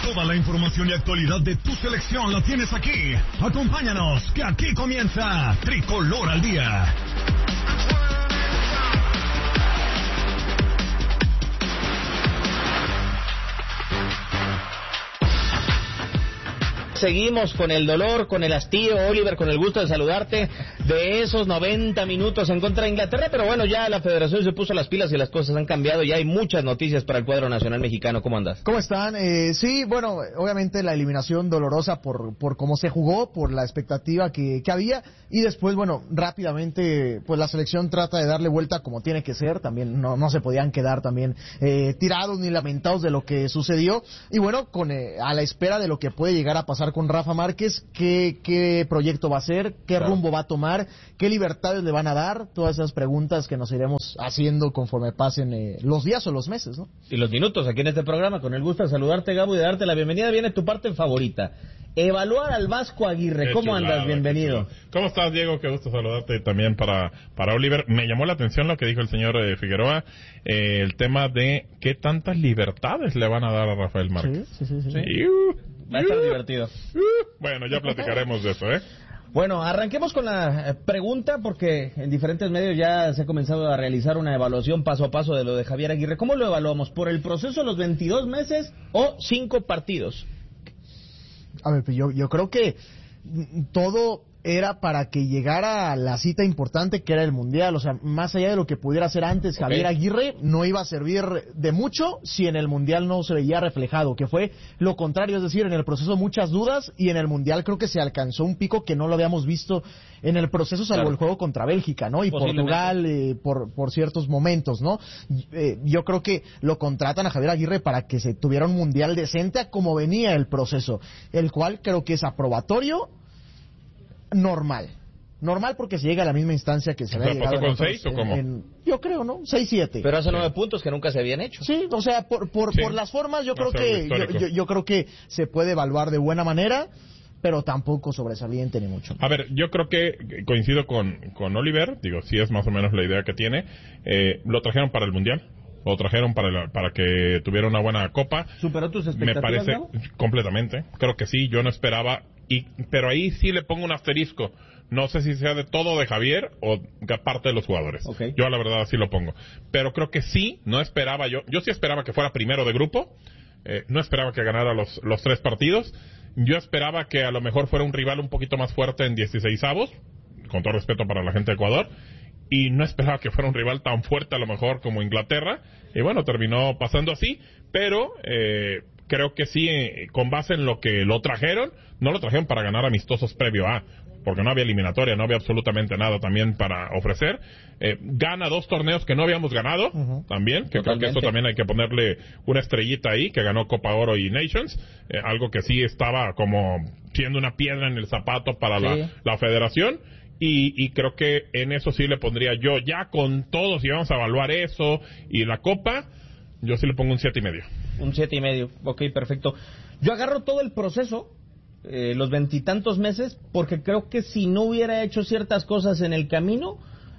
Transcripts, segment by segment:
Toda la información y actualidad de tu selección la tienes aquí. Acompáñanos, que aquí comienza Tricolor al Día. Seguimos con el dolor, con el hastío, Oliver, con el gusto de saludarte de esos 90 minutos en contra de Inglaterra, pero bueno, ya la federación se puso las pilas y las cosas han cambiado, ya hay muchas noticias para el cuadro nacional mexicano. ¿Cómo andas? ¿Cómo están? Sí, bueno, obviamente la eliminación dolorosa por cómo se jugó, por la expectativa que había, y después, bueno, rápidamente, pues la selección trata de darle vuelta como tiene que ser, también no se podían quedar también tirados ni lamentados de lo que sucedió, y bueno, a la espera de lo que puede llegar a pasar con Rafa Márquez, qué proyecto va a hacer, qué rumbo va a tomar, qué libertades le van a dar, todas esas preguntas que nos iremos haciendo conforme pasen los días o los meses, ¿no? Y los minutos aquí en este programa, con el gusto de saludarte, Gabo, y de darte la bienvenida. Viene tu parte favorita, evaluar al Vasco Aguirre. ¿Cómo andas? Bienvenido. ¿Cómo estás, Diego? Qué gusto saludarte también para Oliver. Me llamó la atención lo que dijo el señor Figueroa, el tema de qué tantas libertades le van a dar a Rafael Márquez. Sí. Va a estar divertido. Bueno, ya platicaremos de eso, ¿eh? Bueno, arranquemos con la pregunta, porque en diferentes medios ya se ha comenzado a realizar una evaluación paso a paso de lo de Javier Aguirre. ¿Cómo lo evaluamos? ¿Por el proceso de los 22 meses o 5 partidos? A ver, yo creo que todo era para que llegara a la cita importante que era el Mundial, o sea, más allá de lo que pudiera hacer antes Javier Aguirre, no iba a servir de mucho si en el Mundial no se veía reflejado, que fue lo contrario, es decir, en el proceso muchas dudas y en el Mundial creo que se alcanzó un pico que no lo habíamos visto en el proceso salvo el juego contra Bélgica, ¿no? Y Portugal por ciertos momentos, ¿no? Yo creo que lo contratan a Javier Aguirre para que se tuviera un Mundial decente a como venía el proceso, el cual creo que es aprobatorio. Normal porque se llega a la misma instancia que se había llegado. ¿Pasó con 6 o cómo? Yo creo, ¿no? 6-7. Pero hace 9 puntos que nunca se habían hecho. Sí, o sea, por las formas yo creo que yo creo que se puede evaluar de buena manera, pero tampoco sobresaliente ni mucho. A ver, yo creo que coincido con Oliver, digo, sí es más o menos la idea que tiene. Lo trajeron para el Mundial. Lo trajeron para que tuviera una buena copa. ¿Superó tus expectativas? Me parece, ¿no? Completamente. Creo que sí, yo no esperaba. Pero ahí sí le pongo un asterisco. No sé si sea de todo de Javier o de parte de los jugadores. Okay. Yo la verdad así lo pongo. Pero creo que sí, no esperaba yo. Yo sí esperaba que fuera primero de grupo. No esperaba que ganara los 3 partidos. Yo esperaba que a lo mejor fuera un rival un poquito más fuerte en 16avos. Con todo respeto para la gente de Ecuador. Y no esperaba que fuera un rival tan fuerte a lo mejor como Inglaterra, y bueno, terminó pasando así, pero creo que sí, con base en lo que lo trajeron, no lo trajeron para ganar amistosos previo a, porque no había eliminatoria, no había absolutamente nada también para ofrecer, gana 2 torneos que no habíamos ganado, también, que creo que eso también hay que ponerle una estrellita ahí, que ganó Copa Oro y Nations, algo que sí estaba como siendo una piedra en el zapato para la federación. Y creo que en eso sí le pondría yo, ya con todo, si vamos a evaluar eso y la Copa, yo sí le pongo un 7.5. Un 7.5, ok, perfecto. Yo agarro todo el proceso, los 20 y tantos meses, porque creo que si no hubiera hecho ciertas cosas en el camino,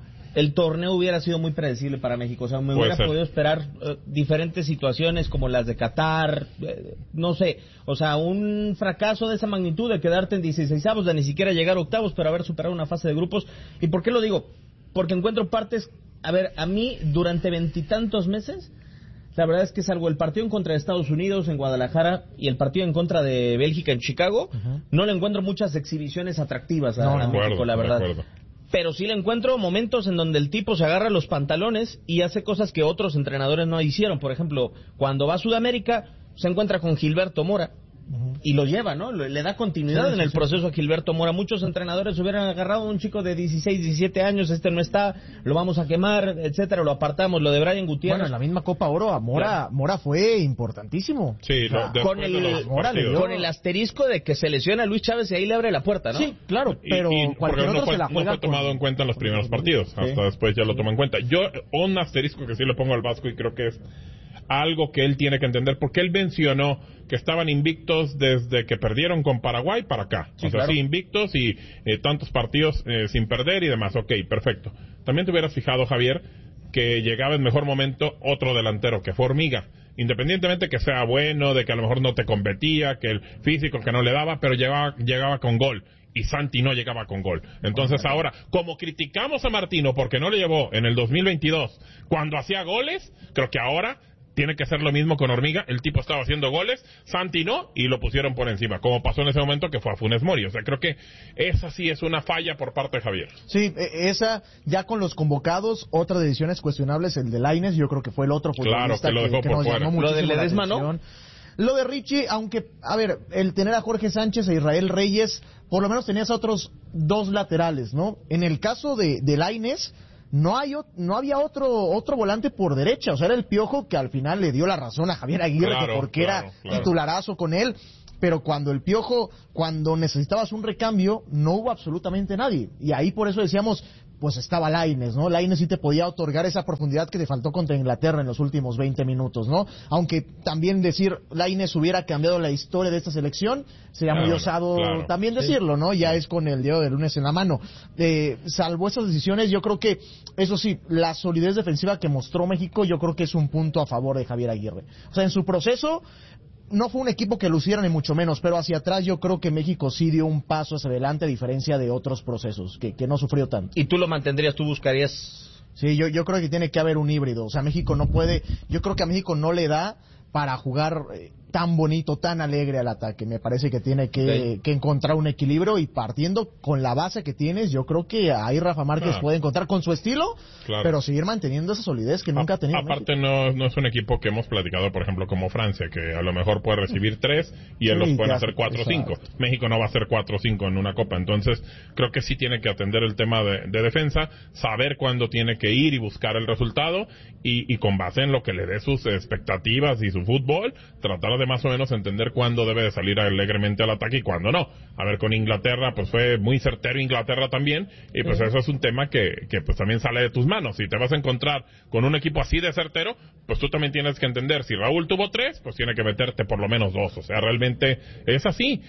el torneo hubiera sido muy predecible para México. O sea, me hubiera podido esperar diferentes situaciones como las de Qatar, no sé, o sea, un fracaso de esa magnitud de quedarte en 16avos, de ni siquiera llegar a octavos, pero haber superado una fase de grupos. ¿Y por qué lo digo? Porque encuentro partes, a ver, a mí durante 20 y tantos meses, la verdad es que salvo el partido en contra de Estados Unidos en Guadalajara y el partido en contra de Bélgica en Chicago, no le encuentro muchas exhibiciones atractivas a México, la verdad. Pero sí le encuentro momentos en donde el tipo se agarra los pantalones y hace cosas que otros entrenadores no hicieron. Por ejemplo, cuando va a Sudamérica, se encuentra con Gilberto Mora y lo lleva, ¿no? Le da continuidad en el proceso a Gilberto Mora. Muchos entrenadores hubieran agarrado a un chico de 16, 17 años, no está, lo vamos a quemar, etcétera, lo apartamos. Lo de Brian Gutiérrez. Bueno, en la misma Copa Oro a Mora fue importantísimo. Sí, con el asterisco de que se lesiona a Luis Chávez y ahí le abre la puerta, ¿no? Sí, claro, pero cualquier otro se la juega. No fue tomado en cuenta en los primeros partidos, hasta después ya lo toma en cuenta. Yo, un asterisco que sí le pongo al Vasco y creo que es algo que él tiene que entender, porque él mencionó que estaban invictos desde que perdieron con Paraguay para acá. Sí, o sea, claro. Sí, invictos y tantos partidos sin perder y demás. Ok, perfecto. También te hubieras fijado, Javier, que llegaba en mejor momento otro delantero, que fue Hormiga, independientemente que sea bueno, de que a lo mejor no te competía, que el físico que no le daba, pero llegaba con gol. Y Santi no llegaba con gol. Entonces ahora, como criticamos a Martino porque no le llevó en el 2022 cuando hacía goles, creo que ahora tiene que hacer lo mismo con Hormiga. El tipo estaba haciendo goles, Santi no, y lo pusieron por encima, como pasó en ese momento que fue a Funes Mori. O sea, creo que esa sí es una falla por parte de Javier. Sí, esa, ya con los convocados, otra de decisiones cuestionables, el de Lainez, yo creo que fue el otro futbolista que lo dejó por nos fuera. llamó muchísimo Lo de la Ledesma, ¿no? atención. Lo de Richie, aunque, a ver, el tener a Jorge Sánchez e Israel Reyes, por lo menos tenías a otros dos laterales, ¿no? En el caso de Lainez, no había otro volante por derecha, o sea, era el Piojo que al final le dio la razón a Javier Aguirre, Claro, porque era titularazo con él, pero cuando el Piojo, cuando necesitabas un recambio, no hubo absolutamente nadie, y ahí por eso decíamos, pues estaba Lainez, ¿no? Lainez sí te podía otorgar esa profundidad que te faltó contra Inglaterra en los últimos 20 minutos, ¿no? Aunque también decir Lainez hubiera cambiado la historia de esta selección, sería muy osado también decirlo, ¿no? Ya es con el dedo de lunes en la mano. Salvo esas decisiones, yo creo que, eso sí, la solidez defensiva que mostró México, yo creo que es un punto a favor de Javier Aguirre. O sea, en su proceso, no fue un equipo que luciera ni mucho menos, pero hacia atrás yo creo que México sí dio un paso hacia adelante a diferencia de otros procesos, que no sufrió tanto. ¿Y tú lo mantendrías, tú buscarías? Sí, yo creo que tiene que haber un híbrido, o sea, México no puede, yo creo que a México no le da para jugar tan bonito, tan alegre al ataque. Me parece que tiene que encontrar un equilibrio, y partiendo con la base que tienes, yo creo que ahí Rafa Márquez puede encontrar con su estilo, pero seguir manteniendo esa solidez que nunca ha tenido. Aparte no es un equipo que hemos platicado, por ejemplo, como Francia, que a lo mejor puede recibir 3 y él los pueden hacer 4 o 5. México no va a hacer 4 o 5 en una copa, entonces creo que sí tiene que atender el tema de defensa, saber cuándo tiene que ir y buscar el resultado, y con base en lo que le dé sus expectativas y su fútbol, tratar de más o menos entender cuándo debe de salir alegremente al ataque y cuándo no. A ver, con Inglaterra, pues fue muy certero Inglaterra también, y pues eso es un tema que pues también sale de tus manos. Si te vas a encontrar con un equipo así de certero, pues tú también tienes que entender, si Raúl tuvo 3, pues tiene que meterte por lo menos 2, o sea, realmente es así,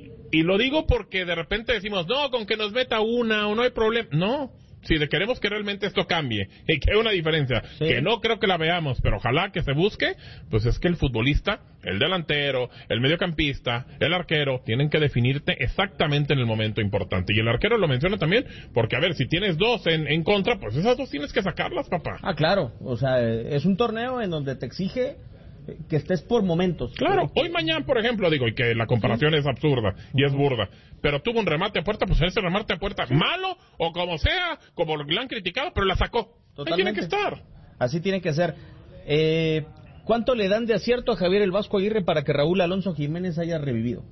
y lo digo porque de repente decimos, no, con que nos meta una, o no hay problema, no. Si queremos que realmente esto cambie y que haya una diferencia, que no creo que la veamos, pero ojalá que se busque, pues es que el futbolista, el delantero, el mediocampista, el arquero, tienen que definirte exactamente en el momento importante. Y el arquero lo menciona también, porque a ver, si tienes 2 en contra, pues esas 2 tienes que sacarlas, papá. Ah, claro, o sea, es un torneo en donde te exige que estés por momentos. Claro, hoy mañana, por ejemplo, digo, y que la comparación es absurda y es burda, pero tuvo un remate a puerta, pues ese remate a puerta, malo o como sea, como lo han criticado, pero la sacó. Totalmente. Ahí tiene que estar. Así tiene que ser. ¿Cuánto le dan de acierto a Javier el Vasco Aguirre para que Raúl Alonso Jiménez haya revivido?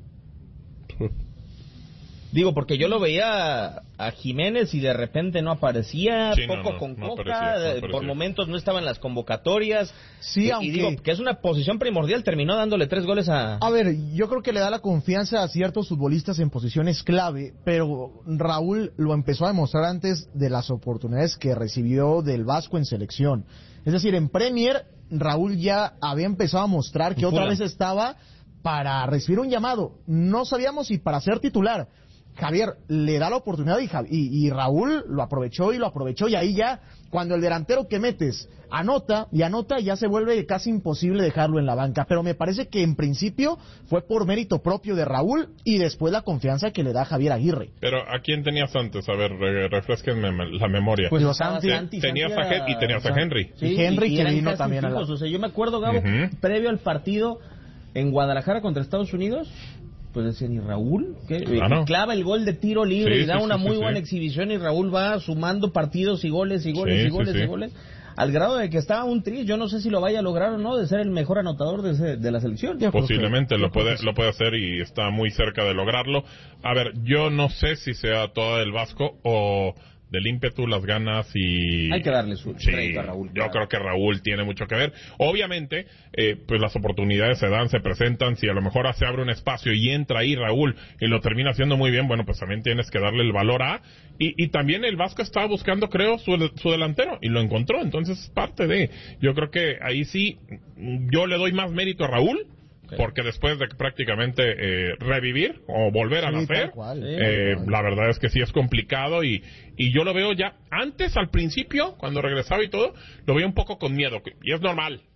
Digo, porque yo lo veía a Jiménez y de repente no aparecía, con Coca, aparecía. Por momentos no estaba en las convocatorias. Sí, aunque... Y digo, que es una posición primordial, terminó dándole 3 goles a... A ver, yo creo que le da la confianza a ciertos futbolistas en posiciones clave, pero Raúl lo empezó a demostrar antes de las oportunidades que recibió del Vasco en selección. Es decir, en Premier, Raúl ya había empezado a mostrar que otra vez estaba para recibir un llamado. No sabíamos si para ser titular. Javier le da la oportunidad y Raúl lo aprovechó, y ahí ya, cuando el delantero que metes anota, ya se vuelve casi imposible dejarlo en la banca. Pero me parece que en principio fue por mérito propio de Raúl y después la confianza que le da Javier Aguirre. Pero ¿a quién tenías antes? A ver, refresquenme la memoria. Pues Santi tenías a Henry. Sí, y Henry que vino también fijos, o sea, yo me acuerdo, Gabo, previo al partido en Guadalajara contra Estados Unidos, pues decían, ¿y Raúl? ¿Qué? Claro. Clava el gol de tiro libre y da una muy buena exhibición, y Raúl va sumando partidos y goles, al grado de que estaba un tri. Yo no sé si lo vaya a lograr o no, de ser el mejor anotador de la selección. Posiblemente lo puede hacer y está muy cerca de lograrlo. A ver, yo no sé si sea toda del Vasco o del ímpetu, las ganas y... Hay que darle su crédito a Raúl. Yo creo que Raúl tiene mucho que ver. Obviamente, pues las oportunidades se dan, se presentan. Si a lo mejor se abre un espacio y entra ahí Raúl y lo termina haciendo muy bien, bueno, pues también tienes que darle el valor a... Y también el Vasco estaba buscando, creo, su delantero y lo encontró. Entonces es parte de... Yo creo que ahí sí, yo le doy más mérito a Raúl, porque después de prácticamente revivir o volver a nacer, la verdad es que sí es complicado, y yo lo veo ya, antes al principio, cuando regresaba y todo, lo veía un poco con miedo, y es normal,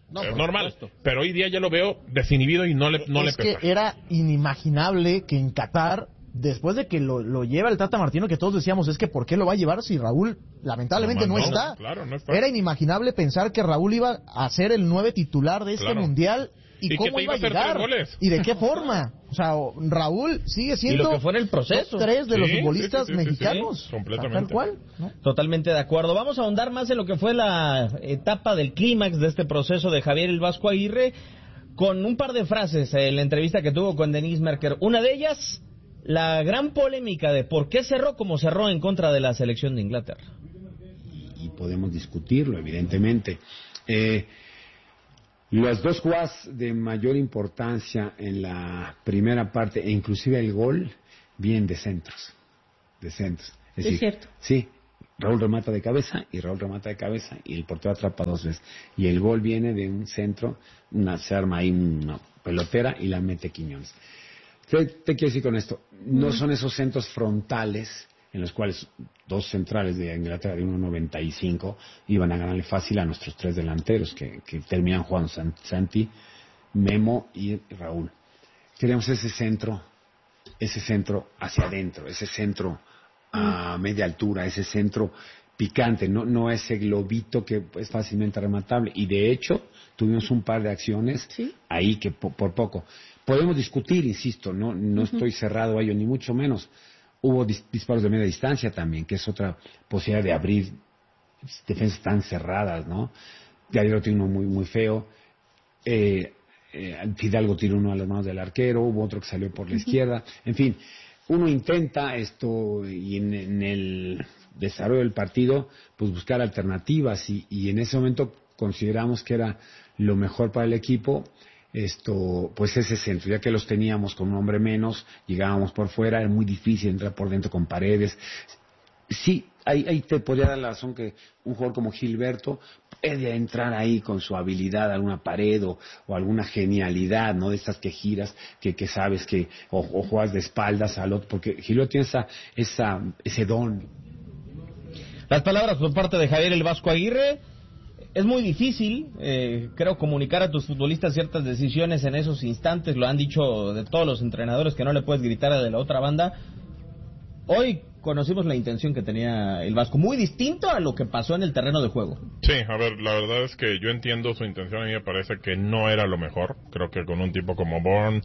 No, es por normal. supuesto. Pero hoy día ya lo veo desinhibido y no le Es pesa. que era inimaginable que en Qatar, después de que lo lleva el Tata Martino, que todos decíamos, es que ¿por qué lo va a llevar si Raúl lamentablemente no está? Claro, no está. Era inimaginable pensar que Raúl iba a ser el 9 titular de este Claro. mundial. ¿Y Y que cómo te iba a iba a hacer llegar? 3 goles. ¿Y de qué forma? O sea, Raúl sigue siendo Y lo que fue en el proceso. top 3 de los Sí, futbolistas sí, sí, sí, mexicanos. sí, completamente. Tal cual, ¿no? Totalmente de acuerdo. Vamos a ahondar más en lo que fue la etapa del clímax de este proceso de Javier el Vasco Aguirre con un par de frases en la entrevista que tuvo con Denise Merker. Una de ellas, la gran polémica de por qué cerró como cerró en contra de la selección de Inglaterra. Y podemos discutirlo, evidentemente. Las dos jugadas de mayor importancia en la primera parte, e inclusive el gol, vienen de centros. Es decir, cierto. Sí, Raúl remata de cabeza y Raúl remata de cabeza y el portero atrapa 2 veces. Y el gol viene de un centro, se arma ahí una pelotera y la mete Quiñones. ¿Qué te quiero decir con esto? No son esos centros frontales en los cuales 2 centrales de Inglaterra de 1.95 iban a ganarle fácil a nuestros 3 delanteros que terminan jugando Santi, Memo y Raúl. Queremos ese centro hacia adentro, ese centro a media altura, ese centro picante, no ese globito que es fácilmente rematable. Y de hecho tuvimos un par de acciones ahí que por poco. Podemos discutir, insisto, no estoy cerrado a ello, ni mucho menos. Hubo disparos de media distancia también, que es otra posibilidad de abrir defensas tan cerradas, ¿no? Gallardo tiene uno muy, muy feo. Fidalgo tiró uno a las manos del arquero, hubo otro que salió por la izquierda. En fin, uno intenta esto y en el desarrollo del partido, pues buscar alternativas y en ese momento consideramos que era lo mejor para el equipo. Pues ese centro, ya que los teníamos con un hombre menos, llegábamos por fuera, era muy difícil entrar por dentro con Paredes. Sí, ahí te podría dar la razón que un jugador como Gilberto puede entrar ahí con su habilidad a alguna pared o alguna genialidad, ¿no? De estas que giras, que sabes que, o juegas de espaldas al otro, porque Gilberto tiene ese don. Las palabras por parte de Javier el Vasco Aguirre. Es muy difícil, creo, comunicar a tus futbolistas ciertas decisiones en esos instantes. Lo han dicho de todos los entrenadores que no le puedes gritar a de la otra banda. Hoy conocimos la intención que tenía el Vasco, muy distinto a lo que pasó en el terreno de juego. Sí, a ver, la verdad es que yo entiendo su intención. A mí me parece que no era lo mejor. Creo que con un tipo como Bourne,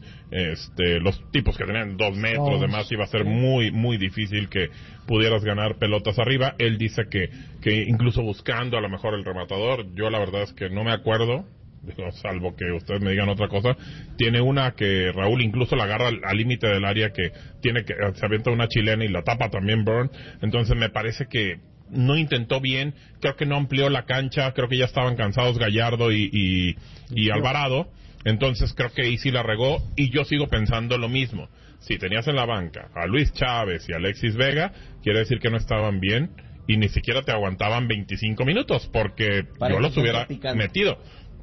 los tipos que tenían 2 metros de más, iba a ser muy, muy difícil que pudieras ganar pelotas arriba. Él dice que incluso buscando a lo mejor el rematador, yo la verdad es que no me acuerdo, salvo que ustedes me digan otra cosa. Tiene una que Raúl incluso la agarra al límite del área, que se avienta una chilena y la tapa también Bourne. Entonces me parece que no intentó bien, creo que no amplió la cancha, creo que ya estaban cansados Gallardo y Alvarado. Entonces creo que ahí sí la regó, y yo sigo pensando lo mismo. Si tenías en la banca a Luis Chávez y Alexis Vega, quiere decir que no estaban bien y ni siquiera te aguantaban 25 minutos, porque yo los hubiera metido.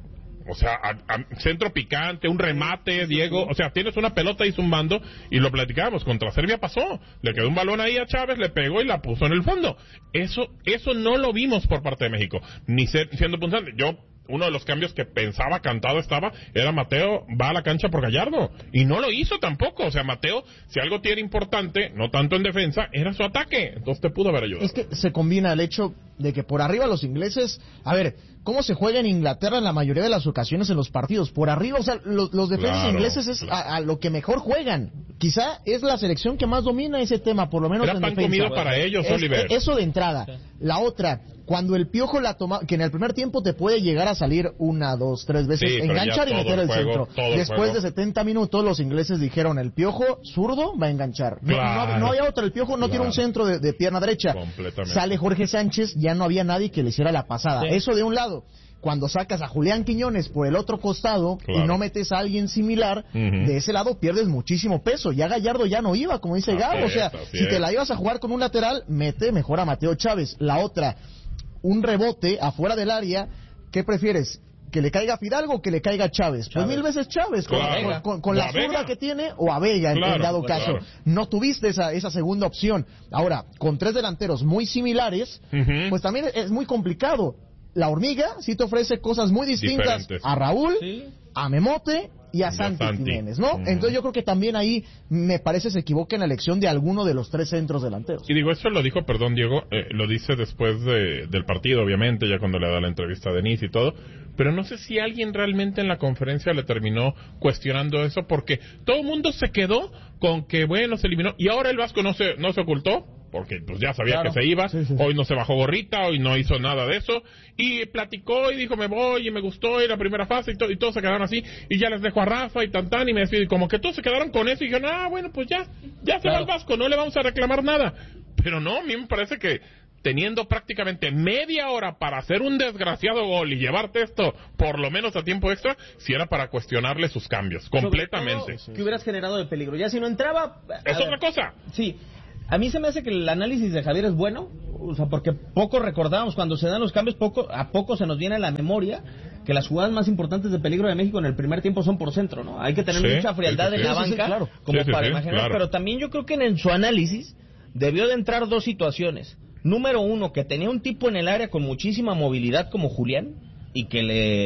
O sea, centro picante, un remate, Diego. O sea, tienes una pelota y zumbando, y lo platicábamos, contra Serbia pasó. Le quedó un balón ahí a Chávez, le pegó y la puso en el fondo. Eso no lo vimos por parte de México, ni siendo punzante. Uno de los cambios que pensaba cantado era Mateo va a la cancha por Gallardo, y no lo hizo tampoco. O sea, Mateo, si algo tiene importante, no tanto en defensa, era su ataque, entonces te pudo haber ayudado. Es que se combina el hecho de que por arriba los ingleses, a ver, ¿cómo se juega en Inglaterra en la mayoría de las ocasiones en los partidos? Por arriba, o sea, los defensas ingleses es a lo que mejor juegan. Quizá es la selección que más domina ese tema, por lo menos era en pan defensa. comido para ellos, Oliver. Eso de entrada. Sí. La otra, cuando el Piojo la toma, que en el primer tiempo te puede llegar a salir 1, 2, 3 veces, enganchar y meter el centro. Después de 70 minutos los ingleses dijeron, el Piojo zurdo va a enganchar. Claro. No había otra, el Piojo no tiene un centro de pierna derecha. Sale Jorge Sánchez, ya no había nadie que le hiciera la pasada. Sí. Eso de un lado. Cuando sacas a Julián Quiñones por el otro costado y no metes a alguien similar, de ese lado pierdes muchísimo peso. Ya Gallardo ya no iba, como dice Gabo. O sea, si te la ibas a jugar con un lateral, mete mejor a Mateo Chávez. La otra, un rebote afuera del área, ¿qué prefieres? ¿Que le caiga Fidalgo o que le caiga Chávez? Pues 1000 veces Chávez, con la zurda que tiene, o a Vega, en dado caso. No tuviste esa segunda opción. Ahora, con 3 delanteros muy similares, pues también es muy complicado. la Hormiga sí te ofrece cosas muy distintas Diferentes. a Raúl, Sí. a Memote y a Santi Jiménez, ¿no? Entonces yo creo que también ahí me parece se equivoca en la elección de alguno de los 3 centros delanteros. Y digo, eso lo dijo, perdón Diego, lo dice después del partido, obviamente, ya cuando le da la entrevista a Denise y todo, pero no sé si alguien realmente en la conferencia le terminó cuestionando eso, porque todo el mundo se quedó con que, bueno, se eliminó, y ahora el Vasco no se ocultó, porque pues ya sabía Claro. que se iba, Sí, sí. hoy no se bajó gorrita, hoy no hizo nada de eso, y platicó y dijo me voy y me gustó y la primera fase y todos se quedaron así, y ya les dejo a Rafa y tan y me despido, y como que todos se quedaron con eso y dijeron, bueno, pues ya se va el Vasco, no le vamos a reclamar nada, pero no, a mí me parece que teniendo prácticamente media hora para hacer un desgraciado gol y llevarte esto por lo menos a tiempo extra, si era para cuestionarle sus cambios, completamente. Sobre todo, que hubieras generado de peligro. Ya si no entraba... Es a ver, otra cosa. Sí. A mí se me hace que el análisis de Javier es bueno, o sea, porque poco recordamos cuando se dan los cambios, a poco se nos viene a la memoria que las jugadas más importantes de peligro de México en el primer tiempo son por centro, ¿no? Hay que tener Sí, mucha frialdad sí, en sí, la sí, banca, claro. como Sí, para sí, imaginar, claro. pero también yo creo que en su análisis debió de entrar 2 situaciones. Número 1, que tenía un tipo en el área con muchísima movilidad como Julián y que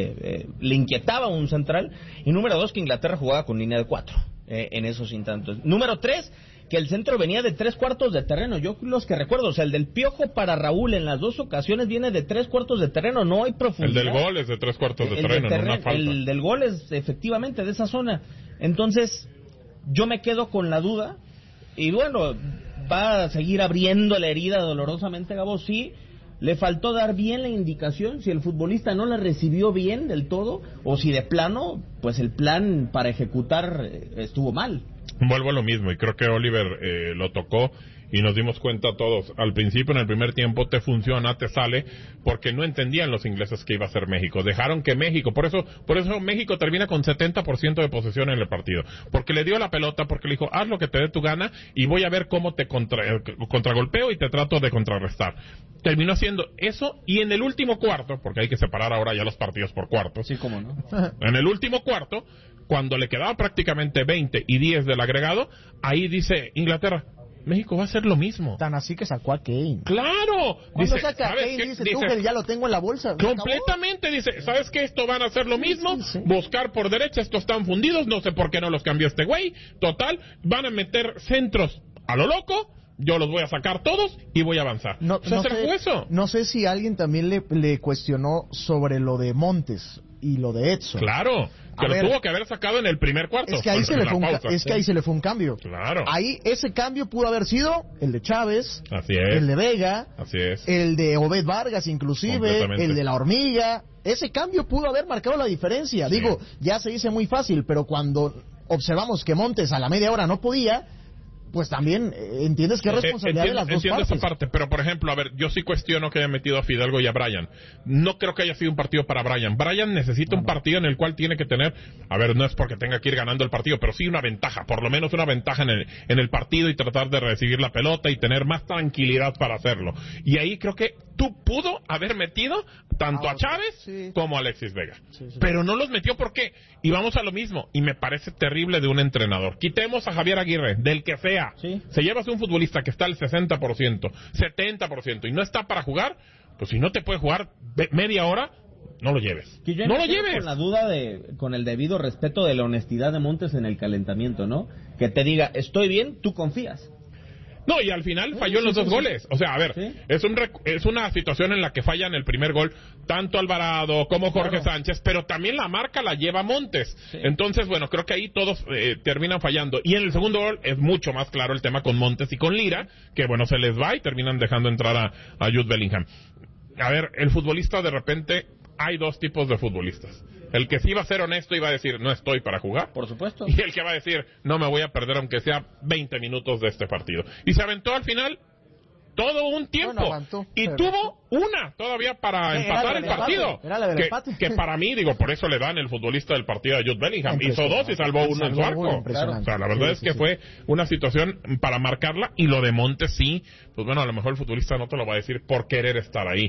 le inquietaba un central, y número 2, que Inglaterra jugaba con línea de 4 en esos instantes. Número 3, que el centro venía de 3/4 de terreno. Yo los que recuerdo, o sea, el del Piojo para Raúl en las 2 ocasiones viene de 3/4 de terreno, no hay El profundidad. del gol es de 3/4 de El terreno, no una falta. El del gol es efectivamente de esa zona. Entonces, yo me quedo con la duda, y bueno, va a seguir abriendo la herida dolorosamente, Gabo, sí. Le faltó dar bien la indicación, si el futbolista no la recibió bien del todo, o si de plano, pues el plan para ejecutar estuvo mal. Vuelvo a lo mismo, y creo que Oliver lo tocó y nos dimos cuenta todos. Al principio, en el primer tiempo, te funciona, te sale, porque no entendían los ingleses que iba a ser México. Dejaron que México, por eso México termina con 70% de posesión en el partido. Porque le dio la pelota, porque le dijo, haz lo que te dé tu gana y voy a ver cómo te contragolpeo y te trato de contrarrestar. Terminó haciendo eso, y en el último cuarto, porque hay que separar ahora ya los partidos por cuartos. Sí, cómo no. En el último cuarto, cuando le quedaba prácticamente 20 y 10 del agregado, ahí dice Inglaterra, México va a hacer lo mismo. Tan así que sacó a Kane. ¡Claro! Cuando Dice, saca a ¿sabes Kane qué? dice, Dice, Tuchel, ya lo tengo en la bolsa. ¿Se acabó? completamente, dice, ¿sabes qué? Esto van a hacer lo mismo, sí. buscar por derecha, estos están fundidos, no sé por qué no los cambió este güey, total, van a meter centros a lo loco, yo los voy a sacar todos y voy a avanzar. No, O sea, no ¿será sé, eso? no sé si alguien también le cuestionó sobre lo de Montes y lo de Edson. Claro, que A lo ver, tuvo que haber sacado en el primer cuarto. Es que ahí se le en fue la un, pausa. ahí se le fue un cambio. Claro. Ahí ese cambio pudo haber sido el de Chávez, Así es. el de Vega, Así es. el de Obed Vargas inclusive, Completamente. el de la Hormiga. Ese cambio pudo haber marcado la diferencia. Sí. Digo, ya se dice muy fácil, pero cuando observamos que Montes a la media hora no podía, pues también entiendes que es responsabilidad de las dos Entiendo partes. esa parte, pero por ejemplo, a ver, yo sí cuestiono que haya metido a Fidalgo y a Bryan. No creo que haya sido un partido para Bryan. Bryan necesita un partido en el cual tiene que tener, a ver, no es porque tenga que ir ganando el partido, pero sí una ventaja, por lo menos una ventaja en el partido, y tratar de recibir la pelota y tener más tranquilidad para hacerlo. Y ahí creo que tú pudo haber metido tanto a Chávez sí. como a Alexis Vega. Sí. Pero no los metió, ¿por qué? Y vamos a lo mismo, y me parece terrible de un entrenador. Quitemos a Javier Aguirre, del que sea. Sí. Se llevas un futbolista que está al 60%, 70% y no está para jugar, pues si no te puede jugar media hora, no lo lleves. Que yo No me lo quedo lleves. con la duda con el debido respeto de la honestidad de Montes en el calentamiento, ¿no? Que te diga, estoy bien, tú confías. No, y al final falló en los dos goles. O sea, a ver, Sí. es una situación en la que fallan el primer gol tanto Alvarado como Jorge Sánchez, pero también la marca la lleva Montes. Sí. Entonces, bueno, creo que ahí todos terminan fallando. Y en el segundo gol es mucho más claro el tema con Montes y con Lira, que bueno, se les va y terminan dejando entrar a Jude Bellingham. A ver, el futbolista de repente, hay dos tipos de futbolistas. El que sí va a ser honesto y va a decir, no estoy para jugar. Por supuesto. Y el que va a decir, no me voy a perder aunque sea 20 minutos de este partido. Y se aventó al final todo un tiempo. Bueno, aguantó, y pero- tuvo una todavía para Era empatar la el del empate, partido. era la del que, empate. que para mí, digo, por eso le dan el futbolista del partido a Jude Bellingham. Hizo Impresionante. dos y salvó uno en su Salvó arco. uno, impresionante. O sea, la verdad Sí, es sí, que sí. fue una situación para marcarla. Y lo de Montes sí, pues bueno, a lo mejor el futbolista no te lo va a decir por querer estar ahí.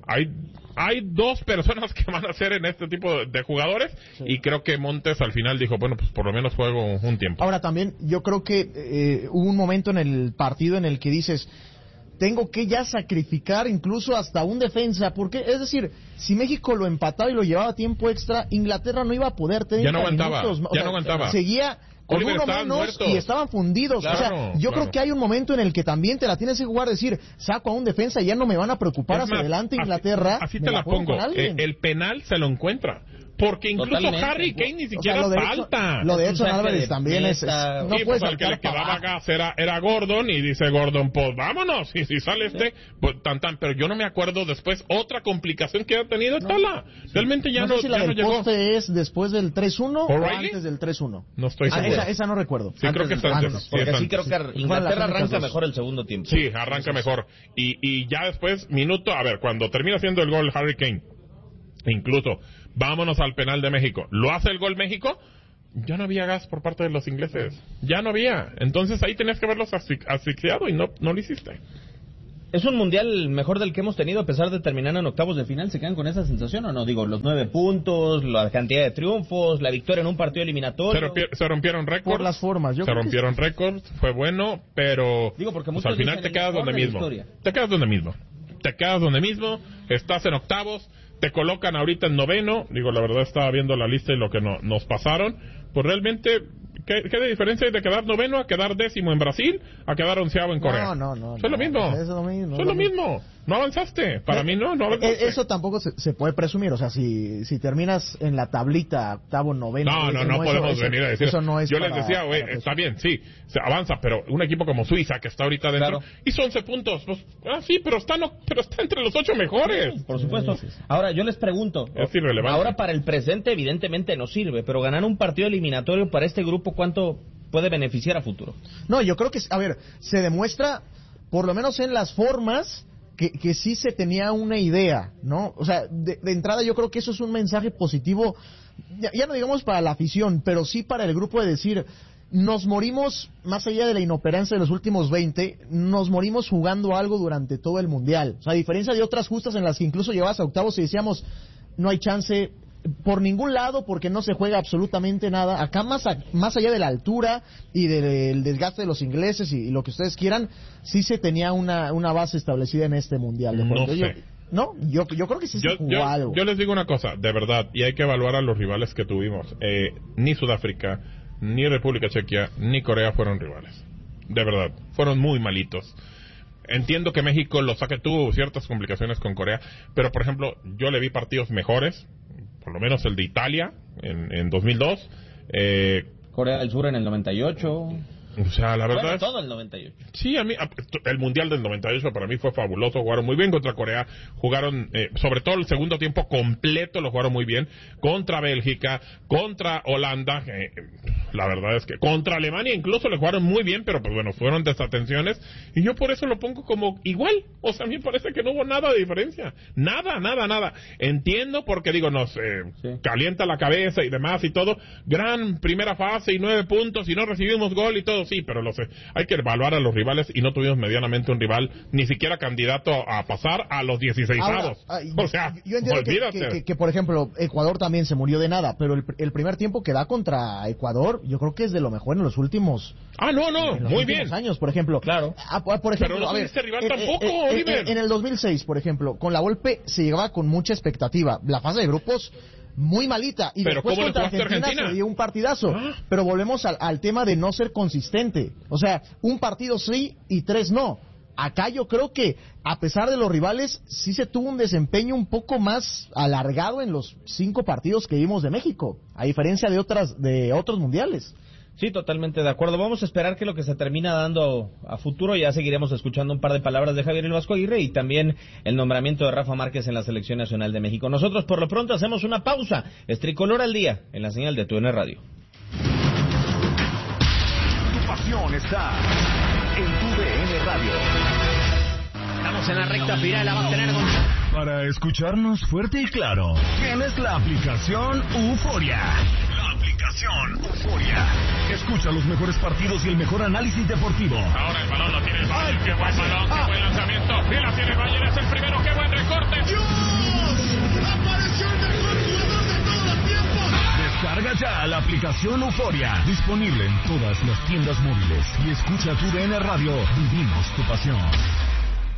Hay dos personas que van a ser en este tipo de jugadores, y creo que Montes al final dijo, bueno, pues por lo menos juego un tiempo. Ahora también yo creo que hubo un momento en el partido en el que dices, tengo que ya sacrificar incluso hasta un defensa, porque es decir, si México lo empataba y lo llevaba a tiempo extra, Inglaterra no iba a poder tener ya no aguantaba, minutos, ya no aguantaba. Seguía con Oliver, uno menos muertos. y estaban fundidos. Claro, o sea, yo creo que hay un momento en el que también te la tienes que jugar, decir, saco a un defensa y ya no me van a preocupar hacia adelante Inglaterra. Así te la pongo. El penal se lo encuentra. Porque incluso Totalmente. Harry Kane ni siquiera falta. Lo de Edson Álvarez también es no sí, puedes pues al que le quedaba gas era Gordon, y dice Gordon, pues vámonos, y si sale pues tan, pero yo no me acuerdo después otra complicación que ha tenido Tala. Realmente ya no, sé si la ya del no llegó. Poste es después del 3-1 o ¿O'Reilly? antes del 3-1. No estoy seguro. Esa no recuerdo. Sí, creo que es antes. Porque es sí antes. creo que Inglaterra arranca mejor el segundo tiempo. Sí, arranca mejor. Y ya después, cuando termina haciendo el gol Harry Kane, incluso, vámonos al penal de México. ¿Lo hace el gol México? Ya no había gas por parte de los ingleses. Ya no había. Entonces ahí tenías que verlos asfixiado y no lo hiciste. ¿Es un mundial mejor del que hemos tenido a pesar de terminar en octavos de final? ¿Se quedan con esa sensación o no? Digo, los 9 puntos, la cantidad de triunfos, la victoria en un partido eliminatorio. Se rompieron récords. Por las formas. Se rompieron récords, fue bueno, pero digo, porque al final te quedas donde mismo. Te quedas donde mismo, estás en octavos, te colocan ahorita en noveno. Digo, la verdad estaba viendo la lista y lo que nos pasaron. Pues realmente, ¿qué de diferencia hay de quedar noveno a quedar décimo en Brasil a quedar onceavo en Corea? No. Es lo mismo. No avanzaste. Para mí no avanzaste. Eso tampoco se puede presumir. O sea, si terminas en la tablita octavo, noveno... No podemos venir a decir eso. No es yo les decía, güey, está bien, sí, se avanza, pero un equipo como Suiza, que está ahorita dentro, hizo 11 puntos. Pues, sí, pero está entre los 8 mejores. Por supuesto. Ahora, yo les pregunto, es irrelevante. Ahora para el presente evidentemente no sirve, pero ganar un partido eliminatorio para este grupo, ¿cuánto puede beneficiar a futuro? No, yo creo que, se demuestra, por lo menos en las formas, que sí se tenía una idea, ¿no? O sea, de entrada yo creo que eso es un mensaje positivo, ya no digamos para la afición, pero sí para el grupo, de decir, nos morimos, más allá de la inoperancia de los últimos 20, nos morimos jugando algo durante todo el Mundial. O sea, a diferencia de otras justas en las que incluso llegabas a octavos y decíamos, no hay chance por ningún lado porque no se juega absolutamente nada. Acá más allá de la altura y del desgaste de los ingleses y lo que ustedes quieran, sí se tenía una base establecida en este Mundial. Yo creo que sí se jugó algo. Yo les digo una cosa, de verdad, y hay que evaluar a los rivales que tuvimos. Ni Sudáfrica, ni República Chequia, ni Corea fueron rivales. De verdad, fueron muy malitos. Entiendo que México tuvo ciertas complicaciones con Corea, pero por ejemplo, yo le vi partidos mejores, por lo menos el de Italia en 2002. Corea del Sur en el 98. O sea, la verdad todo el 98. Sí, el Mundial del 98 para mí fue fabuloso. Jugaron muy bien contra Corea. Jugaron, sobre todo el segundo tiempo completo lo jugaron muy bien. Contra Bélgica, contra Holanda. La verdad es que contra Alemania incluso le jugaron muy bien, pero pues bueno, fueron desatenciones. Y yo por eso lo pongo como igual. O sea, a mí me parece que no hubo nada de diferencia. Nada. Entiendo porque digo, nos calienta la cabeza y demás y todo. Gran primera fase y 9 puntos y no recibimos gol y todo. Sí, pero hay que evaluar a los rivales y no tuvimos medianamente un rival ni siquiera candidato a pasar a los 16avos. O sea, yo entiendo que por ejemplo, Ecuador también se murió de nada, pero el primer tiempo que da contra Ecuador, yo creo que es de lo mejor en los últimos muy bien años, por ejemplo. Claro. Por ejemplo, pero no tuviste rival tampoco, Oliver. En el 2006, por ejemplo, con la Volpe se llegaba con mucha expectativa. La fase de grupos muy malita, y pero después contra Argentina se dio un partidazo. Pero volvemos al tema de no ser consistente. O sea, un partido sí y 3 no. Acá yo creo que, a pesar de los rivales, sí se tuvo un desempeño un poco más alargado en los 5 partidos que vimos de México, a diferencia de otros mundiales. Sí, totalmente de acuerdo. Vamos a esperar que lo que se termina dando a futuro, ya seguiremos escuchando un par de palabras de Javier El Vasco Aguirre y también el nombramiento de Rafa Márquez en la Selección Nacional de México. Nosotros por lo pronto hacemos una pausa. Es Tricolor al Día en la señal de TUDN Radio. Tu pasión está en TUDN Radio. Estamos en la recta final, la va a tener con... Para escucharnos fuerte y claro, tienes la aplicación Euforia. Escucha los mejores partidos y el mejor análisis deportivo. Ahora el balón lo tiene el Bayern. Qué buen balón, qué buen lanzamiento. Y la tiene el Bayern, es el primero. Qué buen recorte. ¡Dios! ¡Apareció el mejor jugador de todos los tiempos! Descarga ya la aplicación Euforia. Disponible en todas las tiendas móviles. Y escucha TUDN Radio. Vivimos tu pasión.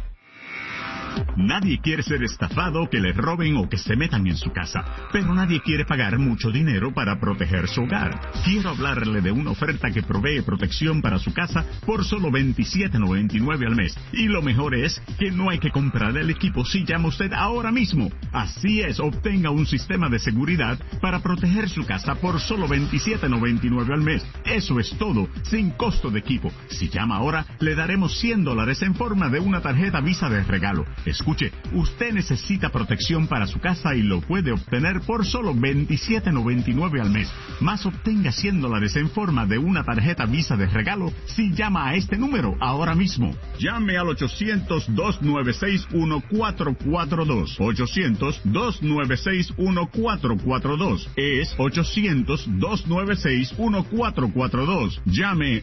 Nadie quiere ser estafado, que le roben o que se metan en su casa, pero nadie quiere pagar mucho dinero para proteger su hogar. Quiero hablarle de una oferta que provee protección para su casa por solo $27.99 al mes. Y lo mejor es que no hay que comprar el equipo si llama usted ahora mismo. Así es, obtenga un sistema de seguridad para proteger su casa por solo $27.99 al mes. Eso es todo, sin costo de equipo. Si llama ahora, le daremos $100 en forma de una tarjeta Visa de regalo. Escuche, usted necesita protección para su casa y lo puede obtener por solo $27.99 al mes. Más obtenga $100 en forma de una tarjeta Visa de regalo si llama a este número ahora mismo. Llame al 800-296-1442. 800-296-1442. Es 800-296-1442. Llame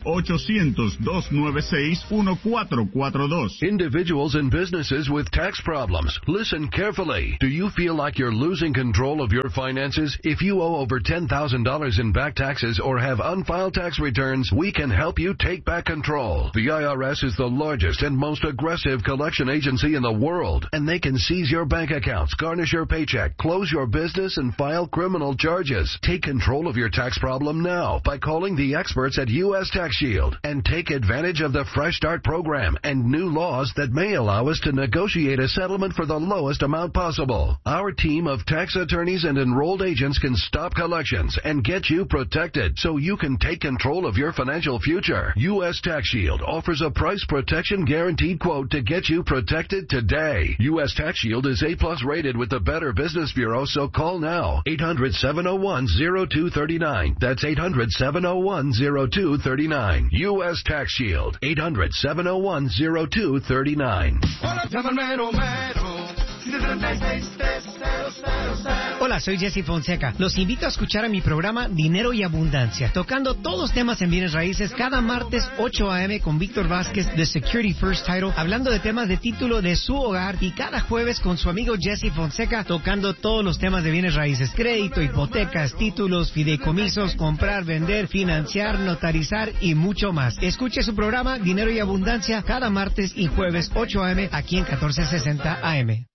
800-296-1442. Individuals and businesses with tax problems. Listen carefully. Do you feel like you're losing control of your finances? If you owe over $10,000 in back taxes or have unfiled tax returns, we can help you take back control. The IRS is the largest and most aggressive collection agency in the world, and they can seize your bank accounts, garnish your paycheck, close your business, and file criminal charges. Take control of your tax problem now by calling the experts at U.S. Tax Shield and take advantage of the Fresh Start program and new laws that may allow us to negotiate a settlement for the lowest amount possible. Our team of tax attorneys and enrolled agents can stop collections and get you protected so you can take control of your financial future. U.S. Tax Shield offers a price protection guaranteed quote to get you protected today. U.S. Tax Shield is A+ rated with the Better Business Bureau, so call now. 800-701-0239. That's 800-701-0239. U.S. Tax Shield. 800-701-0239. Hola, soy Jesse Fonseca. Los invito a escuchar a mi programa Dinero y Abundancia, tocando todos temas en bienes raíces cada martes 8 a.m. con Víctor Vázquez de Security First Title, hablando de temas de título de su hogar, y cada jueves con su amigo Jesse Fonseca tocando todos los temas de bienes raíces: crédito, hipotecas, títulos, fideicomisos, comprar, vender, financiar, notarizar y mucho más. Escuche su programa Dinero y Abundancia cada martes y jueves 8 a.m. aquí en 1460 AM.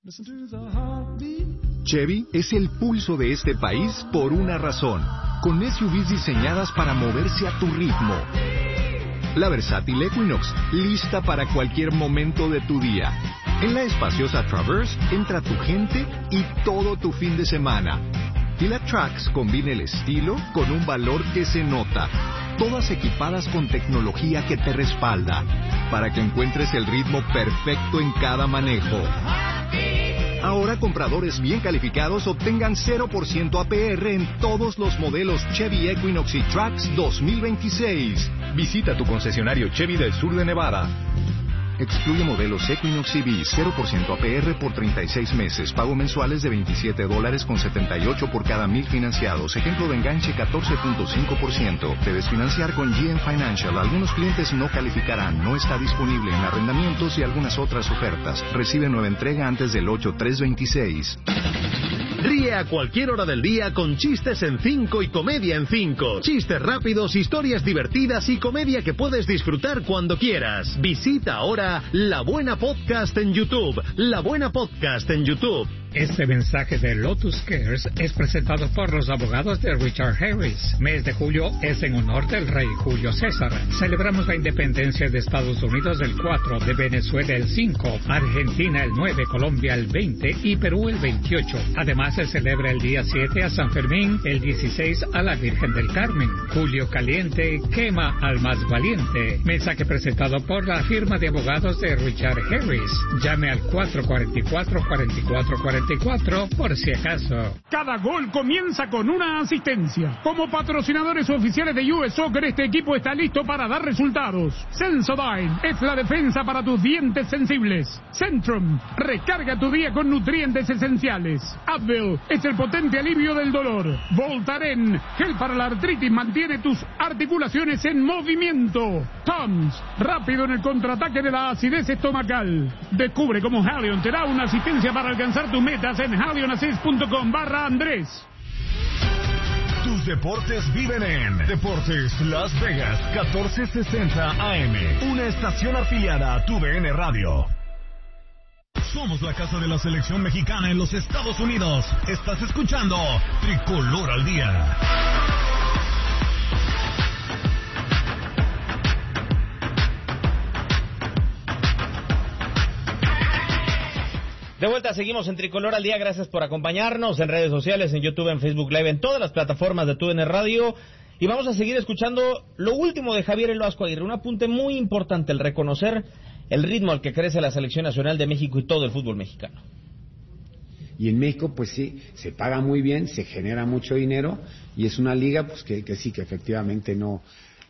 Chevy es el pulso de este país por una razón, con SUVs diseñadas para moverse a tu ritmo. La versátil Equinox, lista para cualquier momento de tu día. En la espaciosa Traverse entra tu gente y todo tu fin de semana. Y la Trax combina el estilo con un valor que se nota. Todas equipadas con tecnología que te respalda, para que encuentres el ritmo perfecto en cada manejo. Ahora compradores bien calificados obtengan 0% APR en todos los modelos Chevy Equinox y Trax 2026. Visita tu concesionario Chevy del sur de Nevada. Excluye modelos Equinox EV, 0% APR por 36 meses. Pago mensuales de $27.78 por cada 1,000 financiados. Ejemplo de enganche 14.5%. Debes financiar con GM Financial. Algunos clientes no calificarán. No está disponible en arrendamientos y algunas otras ofertas. Recibe nueva entrega antes del 8/3/26. Ríe a cualquier hora del día con Chistes en 5 y Comedia en 5. Chistes rápidos, historias divertidas y comedia que puedes disfrutar cuando quieras. Visita ahora La Buena Podcast en YouTube. La Buena Podcast en YouTube. Este mensaje de Lotus Cares es presentado por los abogados de Richard Harris. Mes de julio es en honor del rey Julio César. Celebramos la independencia de Estados Unidos el 4, de Venezuela el 5, Argentina el 9, Colombia el 20 y Perú el 28. Además se celebra el día 7 a San Fermín, el 16 a la Virgen del Carmen. Julio Caliente quema al más valiente. Mensaje presentado por la firma de abogados de Richard Harris. Llame al 444-4444 por si acaso. Cada gol comienza con una asistencia. Como patrocinadores oficiales de US Soccer, este equipo está listo para dar resultados. Sensodyne es la defensa para tus dientes sensibles. Centrum, recarga tu día con nutrientes esenciales. Advil es el potente alivio del dolor. Voltaren, gel para la artritis, mantiene tus articulaciones en movimiento. Tums, rápido en el contraataque de la acidez estomacal. Descubre cómo Halion te da una asistencia para alcanzar tus metas en halionassist.com/Andrés. Tus deportes viven en Deportes Las Vegas 1460 AM, una estación afiliada a tu DN Radio. Somos la casa de la selección mexicana en los Estados Unidos. Estás escuchando Tricolor al Día. De vuelta, seguimos en Tricolor al Día. Gracias por acompañarnos en redes sociales, en YouTube, en Facebook Live, en todas las plataformas de TUDN Radio. Y vamos a seguir escuchando lo último de Javier El Vasco Aguirre. Un apunte muy importante, el reconocer el ritmo al que crece la Selección Nacional de México y todo el fútbol mexicano. Y en México, pues sí, se paga muy bien, se genera mucho dinero, y es una liga, pues que sí, que efectivamente no,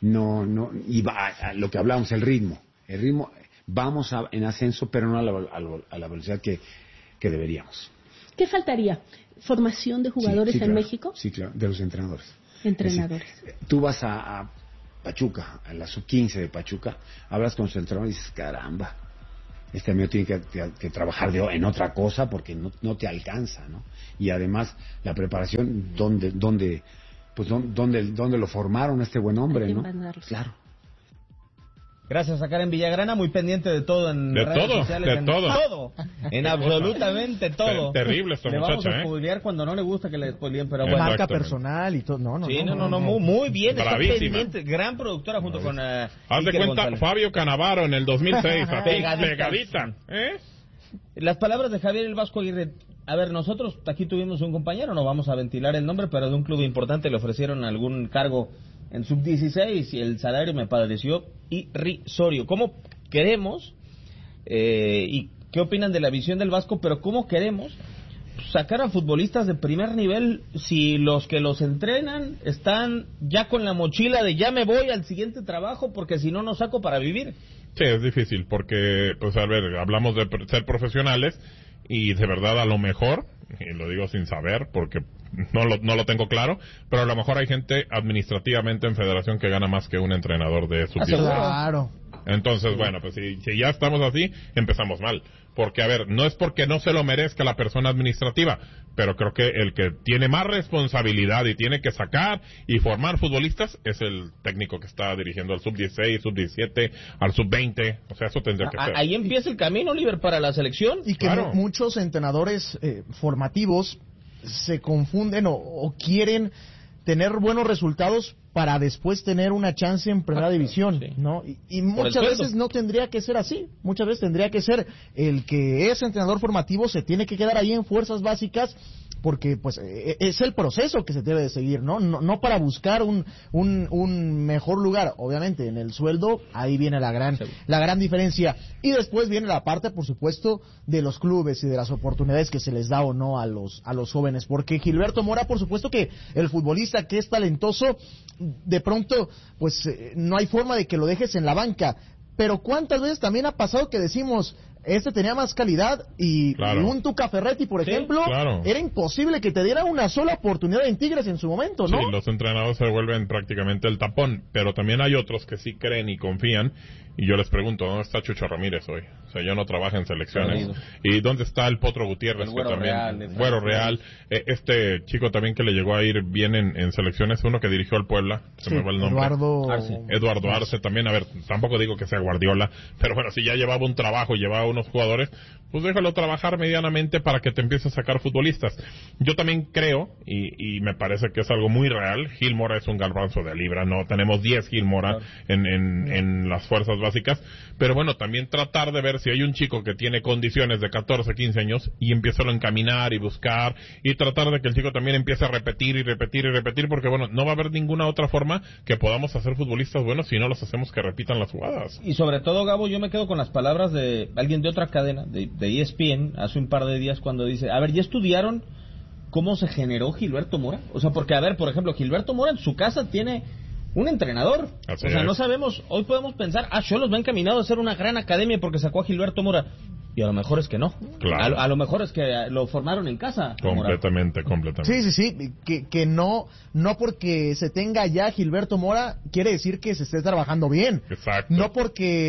y va a lo que hablábamos, el ritmo, vamos en ascenso, pero no a la velocidad que deberíamos. ¿Qué faltaría? ¿Formación de jugadores sí, en claro, México? Sí, claro, de los entrenadores. Entrenadores. Es decir, tú vas a Pachuca, a la sub-15 de Pachuca, hablas con su entrenador y dices, caramba, este amigo tiene que trabajar en otra cosa porque no te alcanza, ¿no? Y además, la preparación, ¿dónde lo formaron a este buen hombre, no? Claro. Gracias a Karen Villagrana, muy pendiente de todo en redes sociales. Todo. En absolutamente todo. Terrible esta muchacha, le vamos a spoilear cuando no le gusta que le spoileen, pero bueno. Marca personal y todo. No, muy bien. Bravísima. Está pendiente. Gran productora junto con haz de cuenta González. Fabio Canavaro en el 2006. Pegadita. Las palabras de Javier El Vasco Aguirre. A ver, nosotros aquí tuvimos un compañero, no vamos a ventilar el nombre, pero de un club importante le ofrecieron algún cargo en sub-16 y el salario me pareció irrisorio. ¿Cómo queremos, y qué opinan de la visión del Vasco, pero cómo queremos sacar a futbolistas de primer nivel si los que los entrenan están ya con la mochila de ya me voy al siguiente trabajo porque si no, no saco para vivir? Sí, es difícil porque, pues a ver, hablamos de ser profesionales y de verdad a lo mejor, y lo digo sin saber porque no lo tengo claro, pero a lo mejor hay gente administrativamente en federación que gana más que un entrenador de sub-16. Claro. Entonces, bueno, pues si ya estamos así, empezamos mal. Porque, a ver, no es porque no se lo merezca la persona administrativa, pero creo que el que tiene más responsabilidad y tiene que sacar y formar futbolistas es el técnico que está dirigiendo al sub-16, sub-17, al sub-20. O sea, eso tendría que ser. Ahí empieza el camino, Oliver, para la selección. Y que muchos entrenadores formativos se confunden o quieren tener buenos resultados para después tener una chance en primera división, ¿no? Y muchas veces no tendría que ser así. Muchas veces tendría que ser el que es entrenador formativo se tiene que quedar ahí en fuerzas básicas porque pues es el proceso que se debe de seguir, ¿no? No para buscar un mejor lugar. Obviamente en el sueldo ahí viene la gran diferencia. Y después viene la parte, por supuesto, de los clubes y de las oportunidades que se les da o no a los jóvenes. Porque Gilberto Mora, por supuesto que el futbolista que es talentoso, de pronto pues no hay forma de que lo dejes en la banca. Pero ¿cuántas veces también ha pasado que decimos este tenía más calidad y un Tuca Ferretti, por ejemplo, era imposible que te diera una sola oportunidad en Tigres en su momento, ¿no? Sí, los entrenadores se vuelven prácticamente el tapón, pero también hay otros que sí creen y confían, y yo les pregunto, ¿dónde está Chucho Ramírez hoy? O sea, ya no trabaja en selecciones. ¿Y dónde está el Potro Gutiérrez? Güero Real. Este chico también que le llegó a ir bien en selecciones, uno que dirigió al Puebla, se me va el nombre. Eduardo Arce también, a ver, tampoco digo que sea Guardiola, pero bueno, si ya llevaba un trabajo, llevaba unos jugadores, pues déjalo trabajar medianamente para que te empiece a sacar futbolistas. Yo también creo, y me parece que es algo muy real, Gil Mora es un garbanzo de libra, no tenemos 10 Gil Mora en las fuerzas básicas, pero bueno, también tratar de ver si hay un chico que tiene condiciones de 14, 15 años y empieza a encaminar y buscar y tratar de que el chico también empiece a repetir y repetir y repetir, porque bueno, no va a haber ninguna otra forma que podamos hacer futbolistas buenos si no los hacemos que repitan las jugadas. Y sobre todo, Gabo, yo me quedo con las palabras de alguien de otra cadena, de ESPN, hace un par de días cuando dice, a ver, ¿ya estudiaron cómo se generó Gilberto Mora? O sea, porque a ver, por ejemplo, Gilberto Mora en su casa tiene un entrenador. No sabemos, hoy podemos pensar, Xolos va encaminado a ser una gran academia porque sacó a Gilberto Mora. Y a lo mejor es que no. Claro. A lo mejor es que lo formaron en casa. Completamente. Sí. Que no porque se tenga ya Gilberto Mora quiere decir que se esté trabajando bien. Exacto. No porque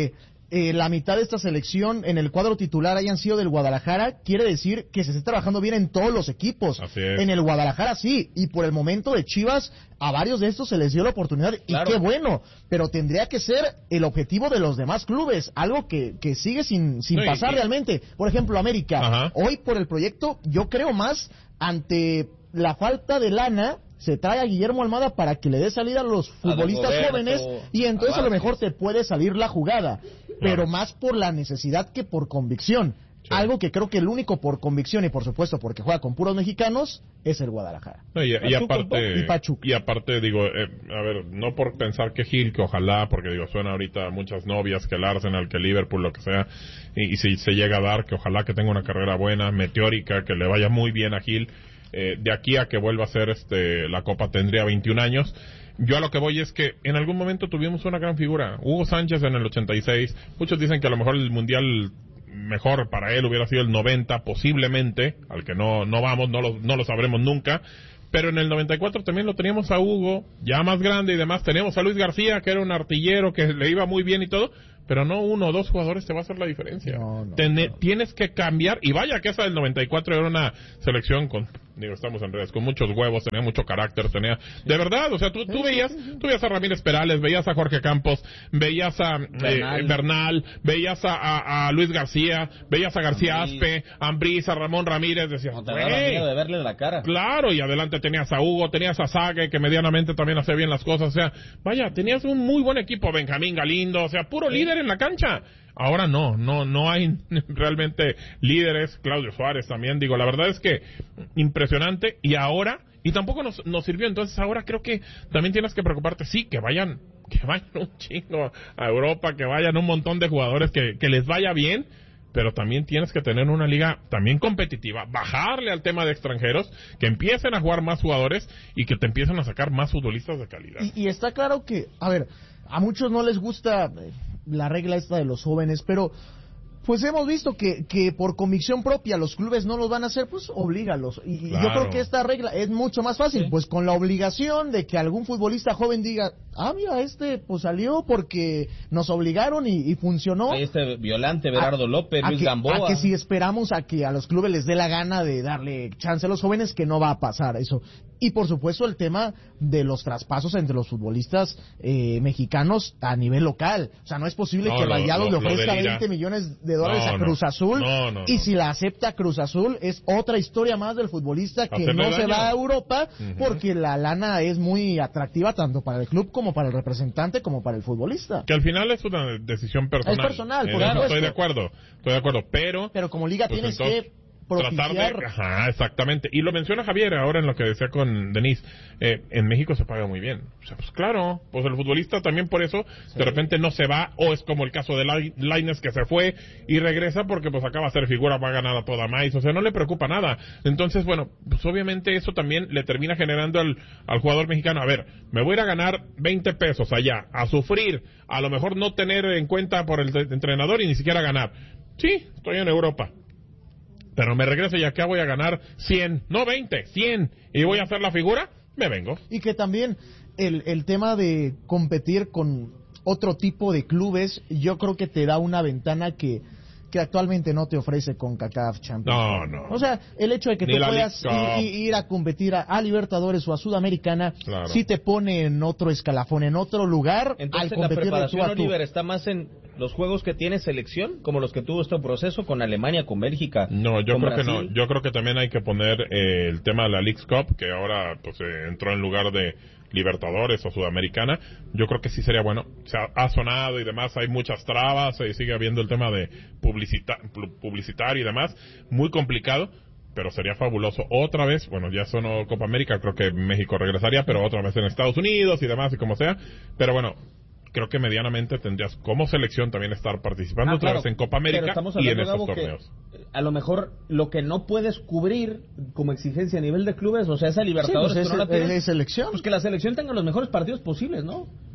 la mitad de esta selección en el cuadro titular hayan sido del Guadalajara, quiere decir que se está trabajando bien en todos los equipos. Así es. En el Guadalajara sí, y por el momento de Chivas, a varios de estos se les dio la oportunidad, Claro. y qué bueno, pero tendría que ser el objetivo de los demás clubes, algo que sigue sin No, pasar realmente. Por ejemplo, América, Ajá. hoy por el proyecto, yo creo más ante la falta de lana, se trae a Guillermo Almada para que le dé salida a los futbolistas Dagoberto, jóvenes, y entonces a lo mejor te puede salir la jugada, pero más por la necesidad que por convicción. Algo que creo que el único por convicción y por supuesto porque juega con puros mexicanos es el Guadalajara. No, y Pachuca. aparte digo, a ver, no por pensar que Gil, que ojalá, porque digo, suena ahorita a muchas novias, que el Arsenal, que el Liverpool, lo que sea, y si se llega a dar, que ojalá que tenga una carrera buena, meteórica, que le vaya muy bien a Gil, de aquí a que vuelva a ser la Copa tendría 21 años. Yo a lo que voy es que en algún momento tuvimos una gran figura. Hugo Sánchez en el 86. Muchos dicen que a lo mejor el Mundial mejor para él hubiera sido el 90, posiblemente, al que no vamos, no lo sabremos nunca. Pero en el 94 también lo teníamos a Hugo, ya más grande y demás. Teníamos a Luis García, que era un artillero, que le iba muy bien y todo. Pero no uno o dos jugadores te va a hacer la diferencia. Tienes que cambiar. Y vaya que esa del 94 era una selección con, estamos en redes, con muchos huevos, tenía mucho carácter, tenía, de verdad, o sea, tú veías a Ramírez Perales, veías a Jorge Campos, veías a Bernal, veías a Luis García, veías a García Aspe, a Ambriz, a Ramón Ramírez, decías, No te daba miedo de verle la cara. Claro, y adelante tenías a Hugo, tenías a Sague, que medianamente también hacía bien las cosas, o sea, vaya, tenías un muy buen equipo, Benjamín Galindo, o sea, puro líder en la cancha. Ahora no hay realmente líderes. Claudio Suárez también, digo, la verdad es que impresionante. Y ahora, y tampoco nos sirvió, entonces ahora creo que también tienes que preocuparte, sí, que vayan un chingo a Europa, que vayan un montón de jugadores, que les vaya bien, pero también tienes que tener una liga también competitiva, bajarle al tema de extranjeros, que empiecen a jugar más jugadores y que te empiecen a sacar más futbolistas de calidad. Y está claro que, a ver, a muchos no les gusta la regla esta de los jóvenes, pero pues hemos visto que por convicción propia los clubes no los van a hacer, pues oblígalos. Y Claro. yo creo que esta regla es mucho más fácil, pues con la obligación de que algún futbolista joven diga, mira, pues salió porque nos obligaron y funcionó. Ahí Violante, Berardo López, Luis Gamboa. A que si esperamos a que a los clubes les dé la gana de darle chance a los jóvenes, que no va a pasar eso. Y por supuesto el tema de los traspasos entre los futbolistas mexicanos a nivel local. O sea, no es posible que Rayados le ofrezca 20 millones de dólares a Cruz Azul, y si la acepta Cruz Azul es otra historia más del futbolista que Hacerle no se daño. va a Europa, porque la lana es muy atractiva tanto para el club como para el representante como para el futbolista. Que al final es una decisión personal. Es personal, por eso supuesto. estoy de acuerdo, pero como liga pues tienes entonces, que propiciar. Exactamente. Y lo menciona Javier ahora en lo que decía con Denise. En México se paga muy bien. O sea, pues claro, pues el futbolista también por eso de repente no se va, o es como el caso de Lainez, que se fue y regresa porque pues acaba de ser figura, va a ganar a toda maíz, o sea, no le preocupa nada. Entonces, bueno, pues obviamente eso también le termina generando al jugador mexicano, a ver, me voy a ir a ganar 20 pesos allá, a sufrir, a lo mejor no tener en cuenta por el entrenador y ni siquiera ganar. Sí, estoy en Europa, pero me regreso y acá voy a ganar 100, no 20, 100, y voy a hacer la figura, me vengo. Y que también el tema de competir con otro tipo de clubes, yo creo que te da una ventana que actualmente no te ofrece CONCACAF Champions. No. O sea, el hecho de que Ni tú la puedas ir a competir a Libertadores o a Sudamericana, Claro. sí te pone en otro escalafón, en otro lugar, Entonces al la competir de tú preparación, a tú. Oliver, está más en los juegos que tiene selección, como los que tuvo este proceso con Alemania, con Bélgica. No, yo con creo que Brasil. no. Yo creo que también hay que poner el tema de la Leagues Cup, que ahora pues entró en lugar de Libertadores o Sudamericana. Yo creo que sí sería bueno. O sea, ha sonado y demás, hay muchas trabas, y sigue habiendo el tema de publicitario y demás, muy complicado, pero sería fabuloso. Otra vez, bueno, ya sonó Copa América, creo que México regresaría, pero otra vez en Estados Unidos y demás, y como sea. Pero bueno, creo que medianamente tendrías como selección también estar participando otra vez en Copa América y en estos torneos. A lo mejor lo que no puedes cubrir como exigencia a nivel de clubes, o sea, esa Libertadores Sí, pues que no la tienes, es selección. pues que la selección tenga los mejores partidos posibles, ¿no?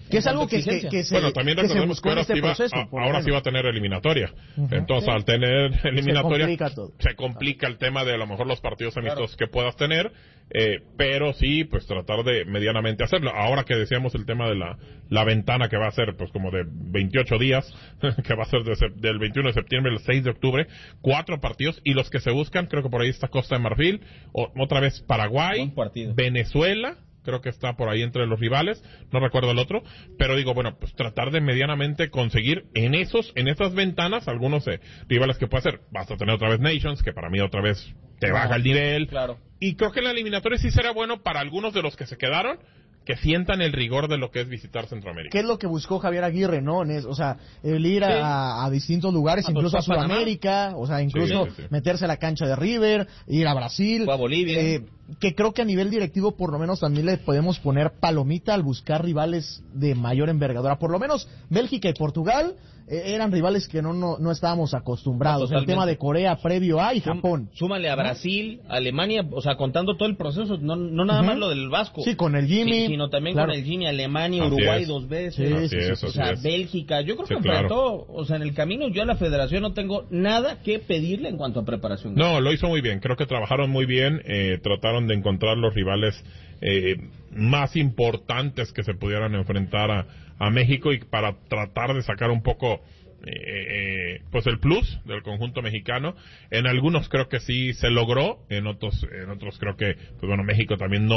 Que es algo que se, bueno, también que se recordemos buscó en este proceso. Ahora sí va a tener eliminatoria. Entonces, al tener eliminatoria, se complica el tema de a lo mejor los partidos amistosos que puedas tener, pero sí, pues tratar de medianamente hacerlo. Ahora que decíamos el tema de la ventana que va a ser, pues como de 28 días, que va a ser del 21 de septiembre al 6 de octubre, 4 partidos, y los que se buscan, creo que por ahí está Costa de Marfil, otra vez Paraguay, Venezuela, creo que está por ahí entre los rivales, no recuerdo el otro, pero digo, bueno, pues tratar de medianamente conseguir en esas ventanas algunos rivales que puede hacer. Vas a tener otra vez Nations, que para mí otra vez te baja el nivel. Claro. Y creo que en la eliminatoria sí será bueno para algunos de los que se quedaron, que sientan el rigor de lo que es visitar Centroamérica. ¿Qué es lo que buscó Javier Aguirre, no? O sea, el ir a distintos lugares, incluso a Sudamérica, o sea, incluso meterse a la cancha de River, ir a Brasil. O a Bolivia. Que creo que a nivel directivo, por lo menos, también le podemos poner palomita al buscar rivales de mayor envergadura. Por lo menos, Bélgica y Portugal eran rivales que no estábamos acostumbrados. El tema de Corea previo a y Japón. Súmale a Brasil, Alemania, o sea, contando todo el proceso, no nada más lo del Vasco. Sí, con el Jimmy. Sino también con el Jimmy, Alemania, Uruguay 2 veces. O sea, Bélgica. Yo creo que enfrentó, o sea, en el camino yo a la federación no tengo nada que pedirle en cuanto a preparación. No, lo hizo muy bien. Creo que trabajaron muy bien, trataron de encontrar los rivales más importantes que se pudieran enfrentar a México, y para tratar de sacar un poco pues el plus del conjunto mexicano. En algunos creo que sí se logró, en otros creo que pues bueno, México también no